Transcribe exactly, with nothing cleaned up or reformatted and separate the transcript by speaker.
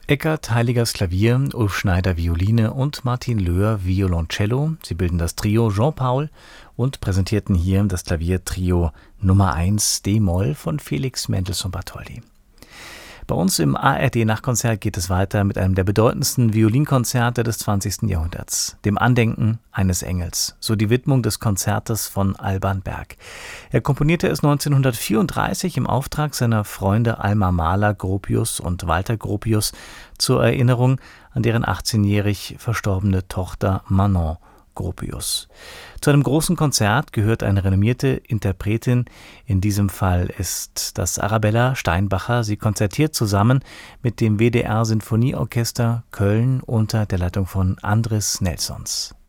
Speaker 1: Eckart Heiligers Klavier, Ulf Schneider Violine und Martin Löhr Violoncello. Sie bilden das Trio Jean-Paul und präsentierten hier das Klaviertrio Nummer eins d-Moll von Felix Mendelssohn-Bartholdy. Bei uns im A R D-Nachtkonzert geht es weiter mit einem der bedeutendsten Violinkonzerte des zwanzigsten Jahrhunderts, dem Andenken eines Engels, so die Widmung des Konzertes von Alban Berg. Er komponierte es neunzehnhundertvierunddreißig im Auftrag seiner Freunde Alma Mahler Gropius und Walter Gropius zur Erinnerung an deren achtzehnjährig verstorbene Tochter Manon Gropius. Zu einem großen Konzert gehört eine renommierte Interpretin, in diesem Fall ist das Arabella Steinbacher. Sie konzertiert zusammen mit dem W D R Sinfonieorchester Köln unter der Leitung von Andris Nelsons.